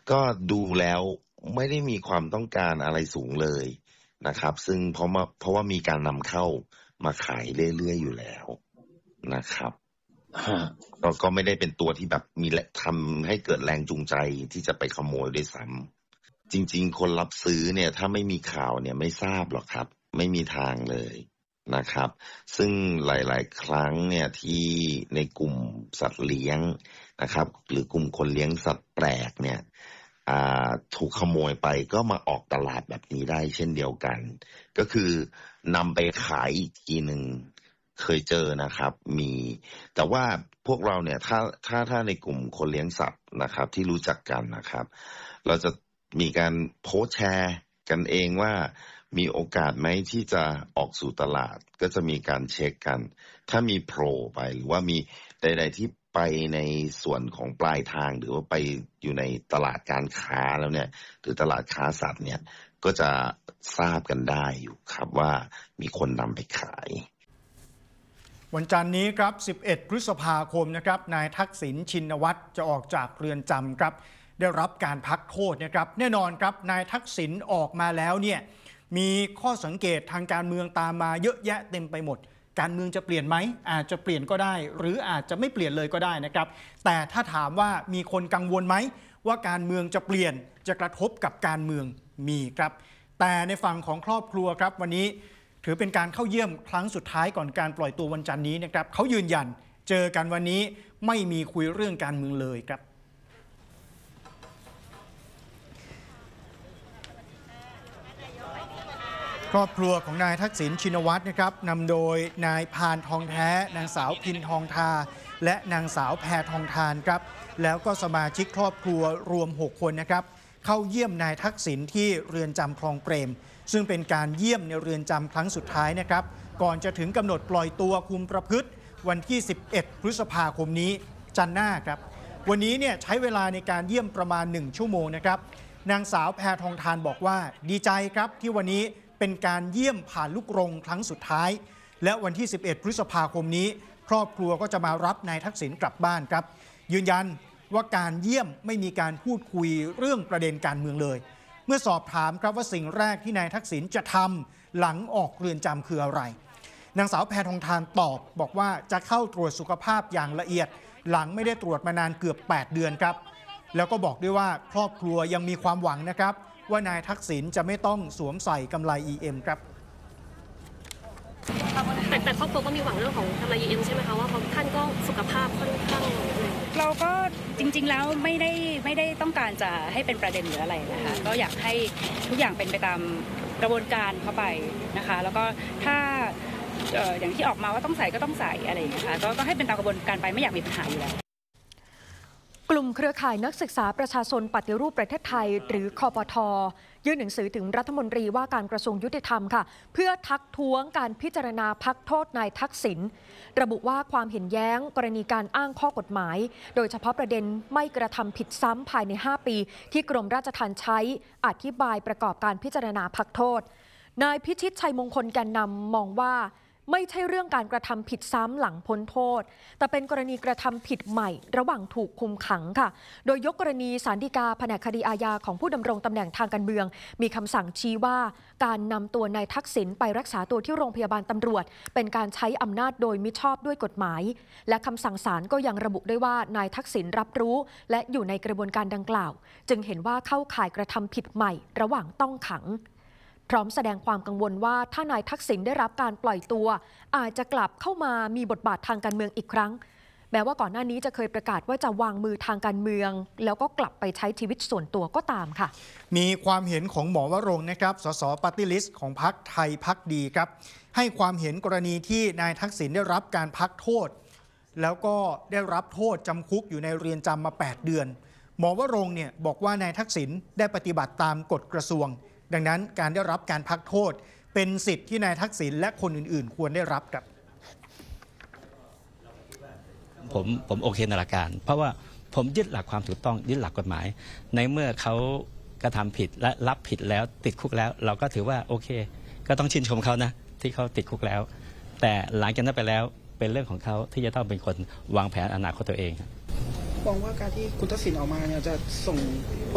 ก็ดูแล้วไม่ได้มีความต้องการอะไรสูงเลยนะครับซึ่งเพราะว่ามีการนำเข้ามาขายเรื่อยๆอยู่แล้วนะครับก็ไม่ได้เป็นตัวที่แบบมีทำให้เกิดแรงจูงใจที่จะไปขโมยด้วยซ้ำจริงๆคนรับซื้อเนี่ยถ้าไม่มีข่าวเนี่ยไม่ทราบหรอกครับไม่มีทางเลยนะครับซึ่งหลายๆครั้งเนี่ยที่ในกลุ่มสัตว์เลี้ยงนะครับหรือกลุ่มคนเลี้ยงสัตว์แปลกเนี่ยถูกขโมยไปก็มาออกตลาดแบบนี้ได้เช่นเดียวกันก็คือนำไปขายอีกทีหนึ่งเคยเจอนะครับมีแต่ว่าพวกเราเนี่ยถ้าในกลุ่มคนเลี้ยงสัตว์นะครับที่รู้จักกันนะครับเราจะมีการโพสต์แชร์กันเองว่ามีโอกาสไหมที่จะออกสู่ตลาดก็จะมีการเช็คกันถ้ามีโผล่ไปหรือว่ามีใดๆที่ไปในส่วนของปลายทางหรือว่าไปอยู่ในตลาดการค้าแล้วเนี่ยหรือตลาดค้าสัตว์เนี่ยก็จะทราบกันได้อยู่ครับว่ามีคนนำไปขายวันจันทร์นี้ครับ11 พฤษภาคมนะครับนายทักษิณชินวัตรจะออกจากเรือนจำครับได้รับการพักโทษนะครับแน่นอนครับนายทักษิณออกมาแล้วเนี่ยมีข้อสังเกตทางการเมืองตามมาเยอะแยะเต็มไปหมดการเมืองจะเปลี่ยนไหมอาจจะเปลี่ยนก็ได้หรืออาจจะไม่เปลี่ยนเลยก็ได้นะครับแต่ถ้าถามว่ามีคนกังวลไหมว่าการเมืองจะเปลี่ยนจะกระทบกับการเมืองมีครับแต่ในฝั่งของครอบครัวครับวันนี้ถือเป็นการเข้าเยี่ยมครั้งสุดท้ายก่อนการปล่อยตัววันจันทร์นี้นะครับเขายืนยันเจอกันวันนี้ไม่มีคุยเรื่องการเมืองเลยครับครอบครัวของนายทักษิณชินวัตรนะครับนำโดยนายพานทองแท้นางสาวพินทองทาและนางสาวแพรทองทานครับแล้วก็สมาชิกครอบครัวรวม6คนนะครับเข้าเยี่ยมนายทักษิณที่เรือนจำคลองเปรมซึ่งเป็นการเยี่ยมในเรือนจำครั้งสุดท้ายนะครับก่อนจะถึงกำหนดปล่อยตัวคุมประพฤติวันที่11 พฤษภาคมนี้จันทร์หน้าครับวันนี้เนี่ยใช้เวลาในการเยี่ยมประมาณ1ชั่วโมงนะครับนางสาวแพรทองทานบอกว่าดีใจครับที่วันนี้เป็นการเยี่ยมผ่านลูกรงครั้งสุดท้ายและวันที่11 พฤษภาคมนี้ครอบครัวก็จะมารับนายทักษิณกลับบ้านครับยืนยันว่าการเยี่ยมไม่มีการพูดคุยเรื่องประเด็นการเมืองเลยเมื่อสอบถามครับว่าสิ่งแรกที่นายทักษิณจะทำหลังออกเรือนจำคืออะไรนางสาวแพทองทานตอบบอกว่าจะเข้าตรวจสุขภาพอย่างละเอียดหลังไม่ได้ตรวจมานานเกือบ8 เดือนครับแล้วก็บอกด้วยว่าครอบครัวยังมีความหวังนะครับว่านายทักษิณจะไม่ต้องสวมใส่กำไร EM ครับแต่ครอบครัวก็มีหวังเรื่องของกำไร EM ใช่ไหมคะว่าท่านก็สุขภาพค่อนข้างเราก็จริงๆแล้วไม่ได้ต้องการจะให้เป็นประเด็นหรืออะไรนะคะก็อยากให้ทุกอย่างเป็นไปตามกระบวนการเข้าไปนะคะแล้วก็ถ้าอย่างที่ออกมาว่าต้องใส่ก็ต้องใส่อะไรอย่างเงี้ยค่ะก็ให้เป็นตามกระบวนการไปไม่อยากมีปัญหาอยู่แล้วกลุ่มเครือข่ายนักศึกษาประชาชนปฏิรูปประเทศไทยหรือคปท.ยื่นหนังสือถึงรัฐมนตรีว่าการกระทรวงยุติธรรมค่ะเพื่อทักท้วงการพิจารณาพักโทษนายทักษิณระบุว่าความเห็นแย้งกรณีการอ้างข้อกฎหมายโดยเฉพาะประเด็นไม่กระทำผิดซ้ำภายใน5 ปีที่กรมราชทัณฑ์ใช้อธิบายประกอบการพิจารณาพักโทษนายพิชิตชัยมงคลแกนนำมองว่าไม่ใช่เรื่องการกระทำผิดซ้ำหลังพ้นโทษแต่เป็นกรณีกระทำผิดใหม่ระหว่างถูกคุมขังค่ะโดยยกกรณีศาลฎีกาแผนกคดีอาญาของผู้ดำรงตำแหน่งทางการเมืองมีคำสั่งชี้ว่าการนำตัวนายทักษิณไปรักษาตัวที่โรงพยาบาลตำรวจเป็นการใช้อำนาจโดยมิชอบด้วยกฎหมายและคำสั่งศาลก็ยังระบุด้วยว่านายทักษิณรับรู้และอยู่ในกระบวนการดังกล่าวจึงเห็นว่าเข้าข่ายกระทำผิดใหม่ระหว่างต้องขังพร้อมแสดงความกังวลว่าถ้านายทักษิณได้รับการปล่อยตัวอาจจะกลับเข้ามามีบทบาททางการเมืองอีกครั้งแม้ว่าก่อนหน้านี้จะเคยประกาศว่าจะวางมือทางการเมืองแล้วก็กลับไปใช้ชีวิตส่วนตัวก็ตามค่ะมีความเห็นของหมอวรงค์นะครับสสปาร์ตี้ลิสต์ของพรรคไทยพักดีครับให้ความเห็นกรณีที่นายทักษิณได้รับการพักโทษแล้วก็ได้รับโทษจำคุกอยู่ในเรือนจำมา8 เดือนหมอวรงค์เนี่ยบอกว่านายทักษิณได้ปฏิบัติตามกฎกระทรวงดังนั้นการได้รับการพักโทษเป็นสิทธิ์ที่นายทักษิณและคนอื่นๆควรได้รับครับผมโอเคในหลักการเพราะว่าผมยึดหลักความถูกต้องยึดหลักกฎหมายในเมื่อเขากระทำผิดและรับผิดแล้วติดคุกแล้วเราก็ถือว่าโอเคก็ต้องชื่นชมเขานะที่เขาติดคุกแล้วแต่หลังจากนั้นไปแล้วเป็นเรื่องของเขาที่จะต้องเป็นคนวางแผนอนาคตตัวเองมองว่าการที่คุณทักษิณออกมาเนี่ยจะส่ง